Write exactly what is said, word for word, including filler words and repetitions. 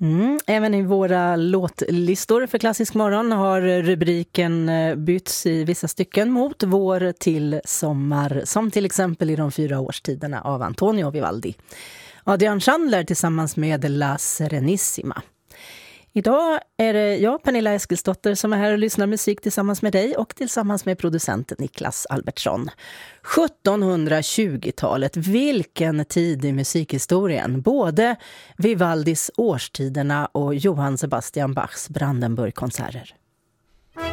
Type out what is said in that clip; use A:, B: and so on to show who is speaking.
A: Mm, även i våra låtlistor för Klassisk morgon har rubriken bytts i vissa stycken mot vår till sommar, som till exempel i de fyra årstiderna av Antonio Vivaldi. Adrian Chandler tillsammans med La Serenissima. Idag är det jag, Pernilla Eskilsdotter, som är här och lyssnar musik tillsammans med dig och tillsammans med producenten Niklas Albertsson. sjuttonhundratjugotalet, vilken tid i musikhistorien. Både Vivaldis Årstiderna och Johann Sebastian Bachs Brandenburgkonserter.